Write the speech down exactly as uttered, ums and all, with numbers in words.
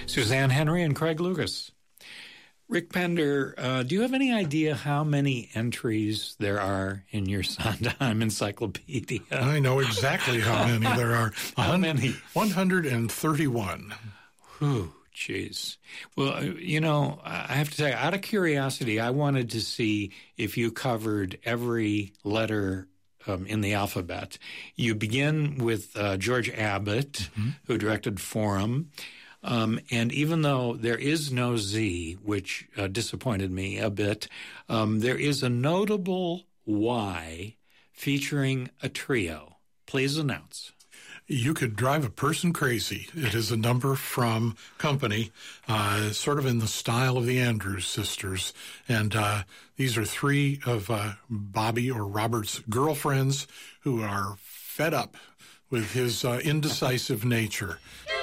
Suzanne Henry and Craig Lucas. Rick Pender, uh, do you have any idea how many entries there are in your Sondheim encyclopedia? I know exactly how many there are. How many? one hundred thirty-one. Whew, jeez. Well, you know, I have to say, out of curiosity, I wanted to see if you covered every letter um, in the alphabet. You begin with uh, George Abbott, mm-hmm. who directed Forum. Um, and even though there is no Z, which uh, disappointed me a bit, um, there is a notable Y featuring a trio. Please announce. You could drive a person crazy. It is a number from Company, uh, sort of in the style of the Andrews Sisters. And uh, these are three of uh, Bobby or Robert's girlfriends who are fed up with his uh, indecisive nature.